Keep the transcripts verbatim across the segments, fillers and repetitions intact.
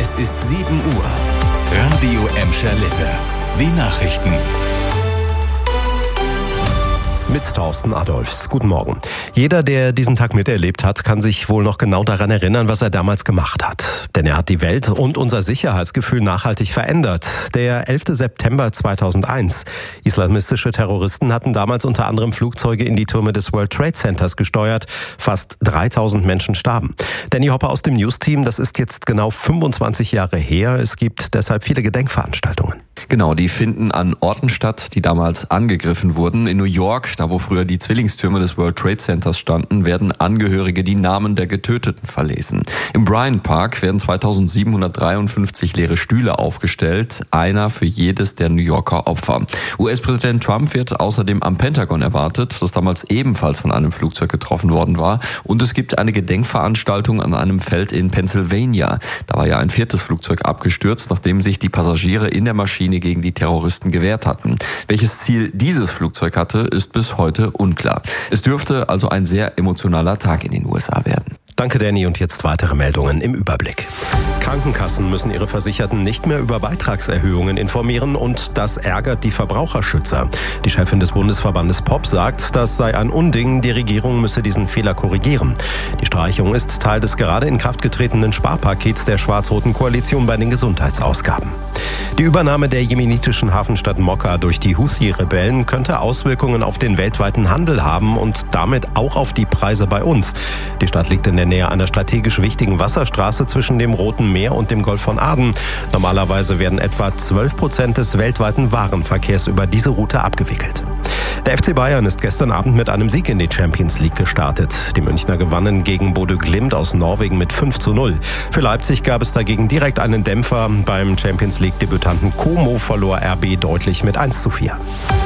Es ist sieben Uhr. Radio Emscher Lippe. Die Nachrichten. Mit Thorsten Adolfs. Guten Morgen. Jeder, der diesen Tag miterlebt hat, kann sich wohl noch genau daran erinnern, was er damals gemacht hat. Denn er hat die Welt und unser Sicherheitsgefühl nachhaltig verändert. Der elfte September zweitausendeins. Islamistische Terroristen hatten damals unter anderem Flugzeuge in die Türme des World Trade Centers gesteuert. Fast dreitausend Menschen starben. Danny Hopper aus dem News-Team, das ist jetzt genau fünfundzwanzig Jahre her. Es gibt deshalb viele Gedenkveranstaltungen. Genau, die finden an Orten statt, die damals angegriffen wurden. In New York, da wo früher die Zwillingstürme des World Trade Centers standen, werden Angehörige die Namen der Getöteten verlesen. Im Bryant Park werden zweitausendsiebenhundertdreiundfünfzig leere Stühle aufgestellt, einer für jedes der New Yorker Opfer. U S-Präsident Trump wird außerdem am Pentagon erwartet, das damals ebenfalls von einem Flugzeug getroffen worden war. Und es gibt eine Gedenkveranstaltung an einem Feld in Pennsylvania. Da war ja ein viertes Flugzeug abgestürzt, nachdem sich die Passagiere in der Maschine gegen die Terroristen gewehrt hatten. Welches Ziel dieses Flugzeug hatte, ist bis heute unklar. Es dürfte also ein sehr emotionaler Tag in den U S A werden. Danke, Danny. Und jetzt weitere Meldungen im Überblick. Krankenkassen müssen ihre Versicherten nicht mehr über Beitragserhöhungen informieren und das ärgert die Verbraucherschützer. Die Chefin des Bundesverbandes P O P sagt, das sei ein Unding, die Regierung müsse diesen Fehler korrigieren. Die Streichung ist Teil des gerade in Kraft getretenen Sparpakets der schwarz-roten Koalition bei den Gesundheitsausgaben. Die Übernahme der jemenitischen Hafenstadt Mokka durch die Husi-Rebellen könnte Auswirkungen auf den weltweiten Handel haben und damit auch auf die Preise bei uns. Die Stadt liegt in der Nähe einer strategisch wichtigen Wasserstraße zwischen dem Roten Meer und dem Golf von Aden. Normalerweise werden etwa zwölf Prozent des weltweiten Warenverkehrs über diese Route abgewickelt. Der F C Bayern ist gestern Abend mit einem Sieg in die Champions League gestartet. Die Münchner gewannen gegen Bodø Glimt aus Norwegen mit fünf zu null. Für Leipzig gab es dagegen direkt einen Dämpfer. Beim Champions League-Debütanten Como verlor R B deutlich mit eins zu vier.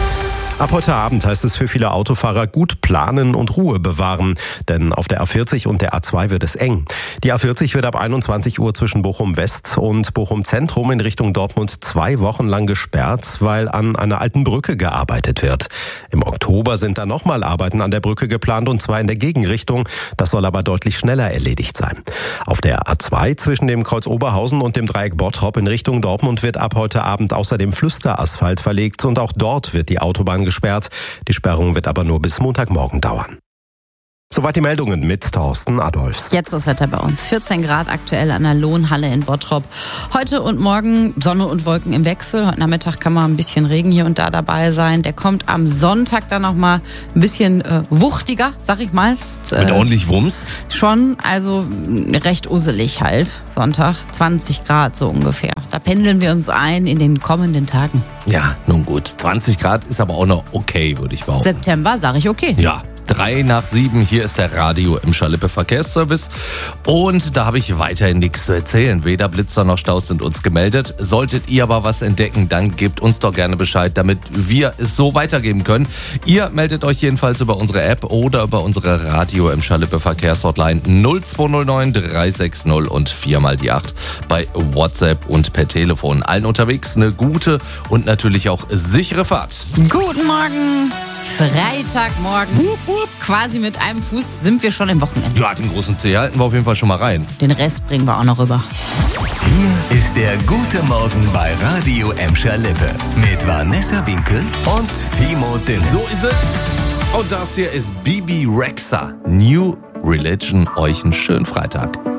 Ab heute Abend heißt es für viele Autofahrer gut planen und Ruhe bewahren, denn auf der A vierzig und der A zwei wird es eng. Die A vierzig wird ab einundzwanzig Uhr zwischen Bochum West und Bochum Zentrum in Richtung Dortmund zwei Wochen lang gesperrt, weil an einer alten Brücke gearbeitet wird. Im Oktober sind dann nochmal Arbeiten an der Brücke geplant und zwar in der Gegenrichtung. Das soll aber deutlich schneller erledigt sein. Auf der A zwei zwischen dem Kreuz Oberhausen und dem Dreieck Bottrop in Richtung Dortmund wird ab heute Abend außerdem Flüsterasphalt verlegt und auch dort wird die Autobahn gesperrt. Die Sperrung wird aber nur bis Montagmorgen dauern. Soweit die Meldungen mit Thorsten Adolfs. Jetzt das Wetter bei uns. vierzehn Grad aktuell an der Lohnhalle in Bottrop. Heute und morgen Sonne und Wolken im Wechsel. Heute Nachmittag kann mal ein bisschen Regen hier und da dabei sein. Der kommt am Sonntag dann noch mal ein bisschen äh, wuchtiger, sag ich mal. Mit äh, ordentlich Wumms? Schon, also recht uselig halt. Sonntag zwanzig Grad so ungefähr. Da pendeln wir uns ein in den kommenden Tagen. Ja, nun gut. zwanzig Grad ist aber auch noch okay, würde ich behaupten. September, sag ich okay. Ja. Drei nach sieben, hier ist der Radio Emscher Lippe Verkehrsservice und da habe ich weiterhin nichts zu erzählen. Weder Blitzer noch Staus sind uns gemeldet. Solltet ihr aber was entdecken, dann gebt uns doch gerne Bescheid, damit wir es so weitergeben können. Ihr meldet euch jedenfalls über unsere App oder über unsere Radio Emscher Lippe Verkehrshotline null zwei null neun drei sechs null und vier mal die acht bei WhatsApp und per Telefon. Allen unterwegs eine gute und natürlich auch sichere Fahrt. Guten Morgen! Freitagmorgen. Wupp, wupp. Quasi mit einem Fuß sind wir schon im Wochenende. Ja, den großen Zeh halten wir auf jeden Fall schon mal rein. Den Rest bringen wir auch noch rüber. Hier ist der Gute Morgen bei Radio Emscher Lippe mit Vanessa Winkel und Timo Dille. So ist es. Und das hier ist Bibi Rexha. New Religion. Euch einen schönen Freitag.